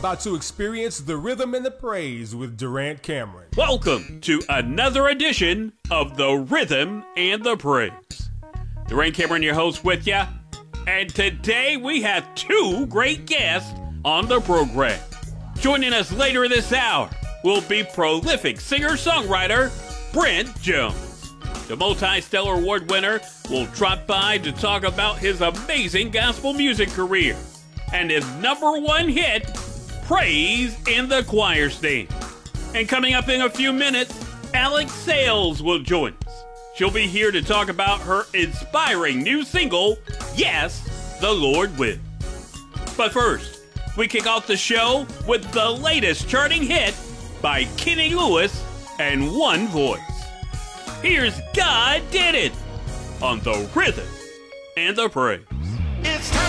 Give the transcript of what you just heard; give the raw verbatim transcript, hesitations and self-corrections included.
about to experience the rhythm and the praise with Durant Cameron. Welcome to another edition of the Rhythm and the Praise. Durant Cameron, your host, with ya. And today we have two great guests on the program. Joining us later this hour will be prolific singer-songwriter Brent Jones. The multi-stellar award winner will drop by to talk about his amazing gospel music career and his number one hit, Praise in the Choir Stand. And coming up in a few minutes, Alex Sales will join us. She'll be here to talk about her inspiring new single, Yes, the Lord Will. But first, we kick off the show with the latest charting hit by Kenny Lewis and One Voice. Here's God Did It on the Rhythm and the Praise. It's time.